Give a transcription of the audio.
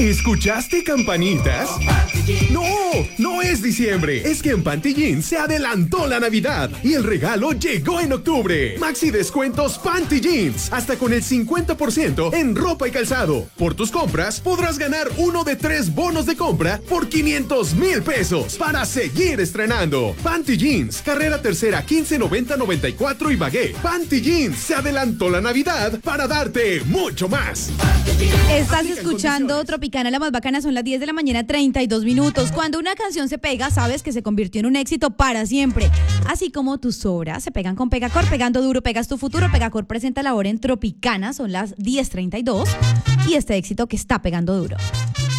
¿Escuchaste campanitas? No, no es diciembre. Es que en Panty Jeans se adelantó la Navidad y el regalo llegó en octubre. Maxi descuentos Panty Jeans, hasta con el 50% en ropa y calzado. Por tus compras podrás ganar uno de 3 bonos de compra por 500,000 pesos para seguir estrenando. Panty Jeans, carrera tercera 1590-94 y Bagué. Panty Jeans, se adelantó la Navidad para darte mucho más. Estás escuchando Tropicana, la más bacana, son las 10 de la mañana, 32 minutos. Cuando una canción se pega, sabes que se convirtió en un éxito para siempre. Así como tus obras se pegan con Pegacor, pegando duro, pegas tu futuro. Pegacor presenta la hora en Tropicana, son las 10:32. Y este éxito que está pegando duro.